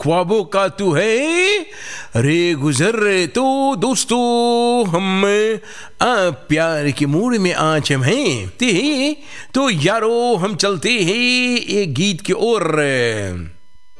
ख्वाबों का तू है रे गुजर रे तो दोस्तों हम प्यार के मूड में आज हम हैं तो यारो हम चलते हैं एक गीत की ओर।